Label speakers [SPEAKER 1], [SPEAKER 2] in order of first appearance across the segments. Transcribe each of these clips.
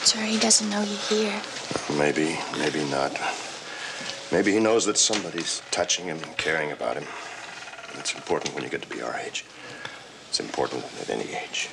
[SPEAKER 1] Sir, he doesn't know you're here.
[SPEAKER 2] Maybe not. Maybe he knows that somebody's touching him and caring about him. It's important when you get to be our age. It's important at any age.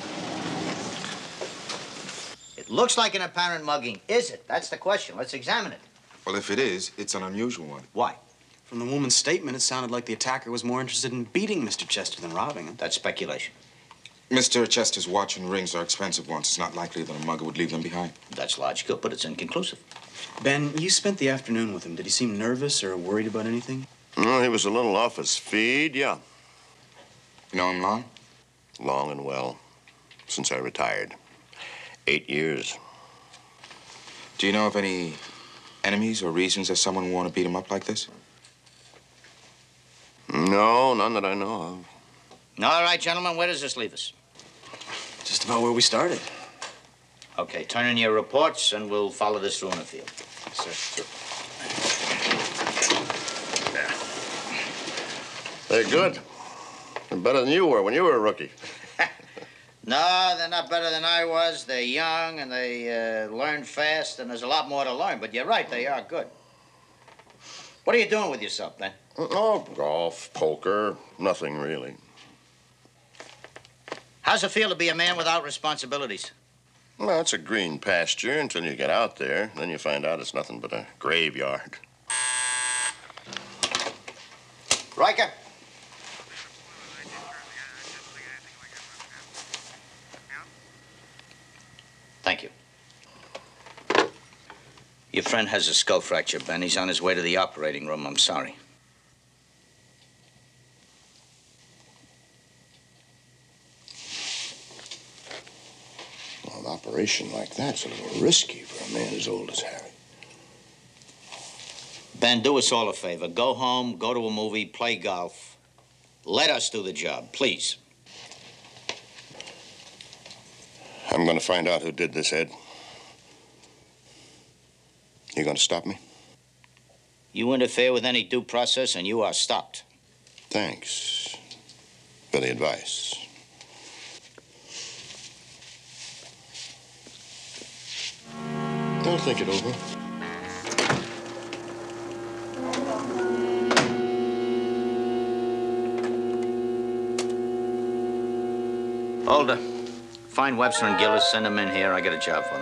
[SPEAKER 3] It looks like an apparent mugging. Is it? That's the question. Let's examine it.
[SPEAKER 4] Well, if it is, it's an unusual one.
[SPEAKER 3] Why?
[SPEAKER 5] From the woman's statement, it sounded like the attacker was more interested in beating Mr. Chester than robbing him.
[SPEAKER 3] That's speculation.
[SPEAKER 4] Mr. Chester's watch and rings are expensive ones. It's not likely that a mugger would leave them behind.
[SPEAKER 3] That's logical, but it's inconclusive.
[SPEAKER 5] Ben, you spent the afternoon with him. Did he seem nervous or worried about anything?
[SPEAKER 2] No, he was a little off his feed, yeah.
[SPEAKER 4] You know him long?
[SPEAKER 2] Long and well. Since I retired. 8 years.
[SPEAKER 4] Do you know of any enemies or reasons that someone would want to beat him up like this?
[SPEAKER 2] No, none that I know of.
[SPEAKER 3] All right, gentlemen, where does this leave us?
[SPEAKER 5] Just about where we started.
[SPEAKER 3] Okay, turn in your reports, and we'll follow this through in the field.
[SPEAKER 5] Sir.
[SPEAKER 2] They're good. They're better than you were when you were a rookie.
[SPEAKER 3] No, they're not better than I was. They're young, and they learn fast, and there's a lot more to learn. But you're right, they are good. What are you doing with yourself, Ben?
[SPEAKER 2] Oh, golf, poker, nothing really.
[SPEAKER 3] How's it feel to be a man without responsibilities?
[SPEAKER 2] Well, it's a green pasture until you get out there. Then you find out it's nothing but a graveyard.
[SPEAKER 3] Riker? Thank you. Your friend has a skull fracture, Ben. He's on his way to the operating room. I'm sorry.
[SPEAKER 2] Well, an operation like that's a little risky for a man as old as Harry.
[SPEAKER 3] Ben, do us all a favor. Go home, go to a movie, play golf. Let us do the job, please.
[SPEAKER 2] I'm going to find out who did this, Ed. You going to stop me?
[SPEAKER 3] You interfere with any due process, and you are stopped.
[SPEAKER 2] Thanks for the advice. I'll think it over.
[SPEAKER 3] Older. Find Webster and Gillis, send them in here. I got a job for them.